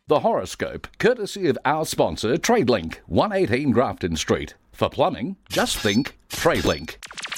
The horoscope, courtesy of our sponsor, TradeLink, 118 Grafton Street. For plumbing, just think TradeLink.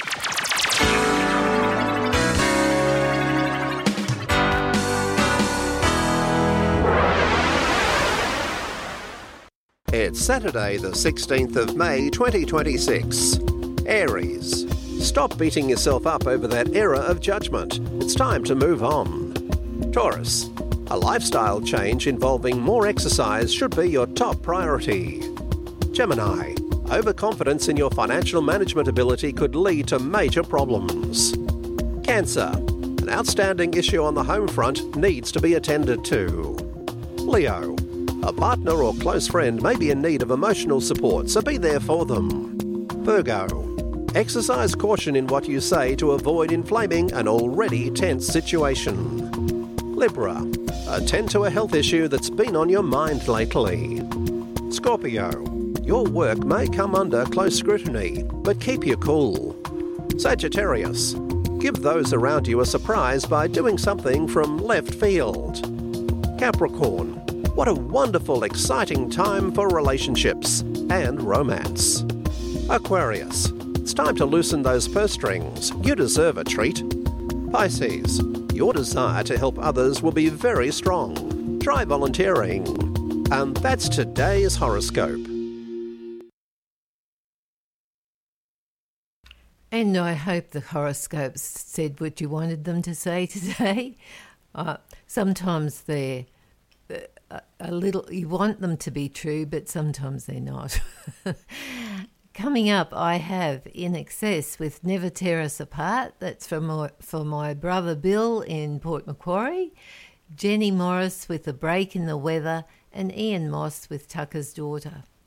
It's Saturday the 16th of May 2026. Aries. Stop beating yourself up over that era of judgment. It's time to move on. Taurus. A lifestyle change involving more exercise should be your top priority. Gemini. Overconfidence in your financial management ability could lead to major problems. Cancer. An outstanding issue on the home front needs to be attended to. Leo. A partner or close friend may be in need of emotional support, so be there for them. Virgo. Exercise caution in what you say to avoid inflaming an already tense situation. Libra. Attend to a health issue that's been on your mind lately. Scorpio. Your work may come under close scrutiny, but keep your cool. Sagittarius. Give those around you a surprise by doing something from left field. Capricorn. What a wonderful, exciting time for relationships and romance. Aquarius. It's time to loosen those purse strings. You deserve a treat. Pisces. Your desire to help others will be very strong. Try volunteering. And that's today's horoscope. And I hope the horoscopes said what you wanted them to say today. Sometimes they're a little, you want them to be true, but sometimes they're not. Coming up, I have In Excess with Never Tear Us Apart. That's for my brother Bill in Port Macquarie. Jenny Morris with A Break in the Weather, and Ian Moss with Tucker's Daughter.